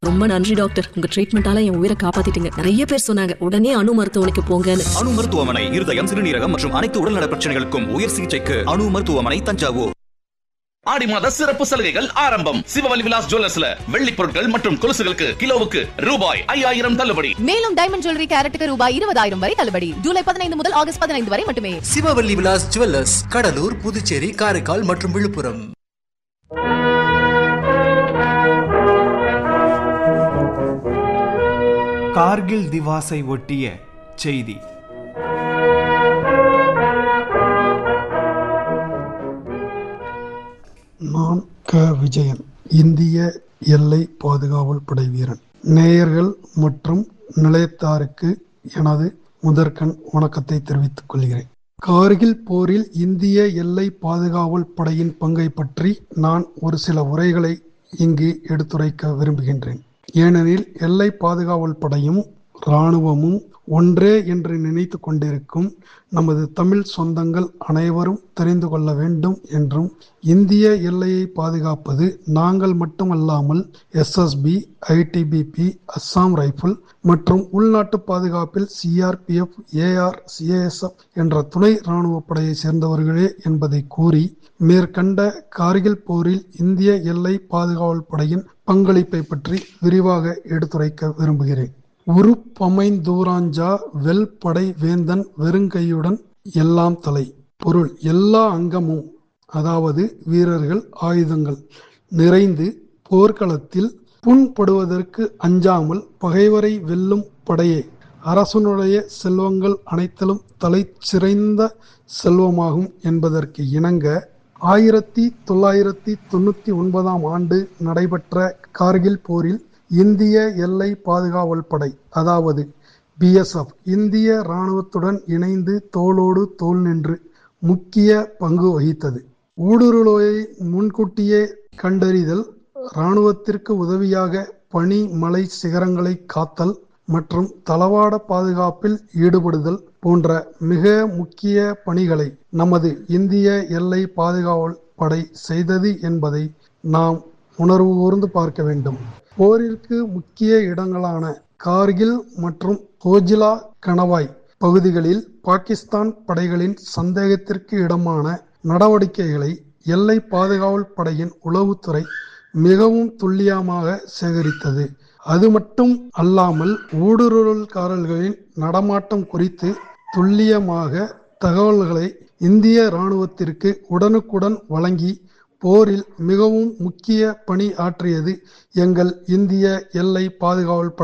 ரொம்ப நன்றி டாக்டர், உங்க ட்ரீட்மெண்டால என் உயிரை காப்பாத்திட்டீங்க. நிறைய பேர் சொன்னாங்க உடனே அணு மருத்துவமனைக்கு போங்கன்னு. அணு மருத்துவமனை இருதயம், சிறுநீரகம் மற்றும் அனைத்து உடல்நல பிரச்சனைகளுக்கும் உயர் சிகிச்சைக்கு அணு மருத்துவமனை, தஞ்சாவூர். ஆடி மாத சிறப்பு சலுகைகள் ஆரம்பம். சிவவல்லி விலாஸ் ஜுவல்லர்ஸ்ல வெள்ளி பொருட்கள் மற்றும் கொலுசுகளுக்கு கிலோவுக்கு ரூபாய் 5000 தள்ளுபடி. மேலும் டைமண்ட் ஜுவல்லரி கேரட்டுக்கு ரூபாய் 20000 வரை தள்ளுபடி. ஜூலை 15 முதல் ஆகஸ்ட் 15 வரை மட்டுமே. சிவவல்லி விலாஸ் ஜுவல்லர்ஸ், கடலூர், புதுச்சேரி, காரைக்கால் மற்றும் விழுப்புரம். கார்கில் திவாஸை ஒட்டிய செய்தி. நான் க. விஜயன், இந்திய எல்லை பாதுகாவல் படை வீரன். நேயர்கள் மற்றும் நிலையத்தாருக்கு எனது முதற்கண் வணக்கத்தை தெரிவித்துக் கொள்கிறேன். கார்கில் போரில் இந்திய எல்லை பாதுகாவல் படையின் பங்கை பற்றி நான் ஒரு சில உரைகளை இங்கு எடுத்துரைக்க விரும்புகின்றேன். ஏனெனில் எல்லை பாதுகாவல் படையும் இராணுவமும் ஒன்றே என்று நினைத்து கொண்டிருக்கும் நமது தமிழ் சொந்தங்கள் அனைவரும் தெரிந்து கொள்ள வேண்டும் என்றும், இந்திய எல்லையை பாதுகாப்பது நாங்கள் மட்டுமல்லாமல் எஸ்எஸ்பி, ஐடிபிபி, அஸ்ஸாம் ரைபிள் மற்றும் உள்நாட்டு பாதுகாப்பில் சிஆர்பிஎஃப், ஏஆர், சிஏஎஸ்எஃப் என்ற துணை இராணுவ படையை சேர்ந்தவர்களே என்பதை கூறி, மேற்கண்ட கார்கில் போரில் இந்திய எல்லை பாதுகாவல் படையின் பங்களிப்பை பற்றி விரிவாக எடுத்துரைக்க விரும்புகிறேன். உருப்பமைந்தூராஞ்சா வெல் படை வேந்தன் வெறுங்கையுடன் எல்லாம் தலை. பொருள்: எல்லா அங்கமும், அதாவது வீரர்கள், ஆயுதங்கள் நிறைந்து போர்க்களத்தில் புண்படுவதற்கு அஞ்சாமல் பகைவரை வெல்லும் படையே அரசனுடைய செல்வங்கள் அனைத்திலும் தலை சிறந்த செல்வமாகும் என்பதற்கு இணங்க 1999 ஆண்டு நடைபெற்ற கார்கில் போரில் இந்திய எல்லை பாதுகாவல் படை, அதாவது பிஎஸ்எஃப், இந்திய இராணுவத்துடன் இணைந்து தோளோடு தோள் நின்று முக்கிய பங்கு வகித்தது. ஊடுருவலை முன்கூட்டியே கண்டறிதல், இராணுவத்திற்கு உதவியாக பனி மலை சிகரங்களை காத்தல் மற்றும் தளவாட பாதுகாப்பில் ஈடுபடுதல் போன்ற மிக முக்கிய பணிகளை நமது இந்திய எல்லை பாதுகாவல் படை செய்தது என்பதை நாம் உணர்வு கூர்ந்து பார்க்க வேண்டும். போரிற்கு முக்கிய இடங்களான கார்கில் மற்றும் கோஜிலா கணவாய் பகுதிகளில் பாகிஸ்தான் படைகளின் சந்தேகத்திற்கு இடமான நடவடிக்கைகளை எல்லை பாதுகாவல் படையின் உளவுத்துறை மிகவும் துல்லியமாக சேகரித்தது. அது மட்டும் அல்லாமல் ஊடுருவல்காரர்களின் நடமாட்டம் குறித்து துல்லியமாக தகவல்களை இந்திய இராணுவத்திற்கு உடனுக்குடன் வழங்கி போரில் மிகவும் முக்கிய பணி ஆற்றியது எங்கள் இந்திய எல்லை பாதுகாவல் படை.